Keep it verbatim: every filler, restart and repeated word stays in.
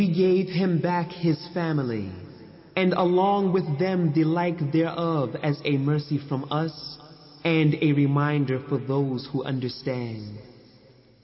We gave him back his family, and along with them the like thereof as a mercy from us, and a reminder for those who understand.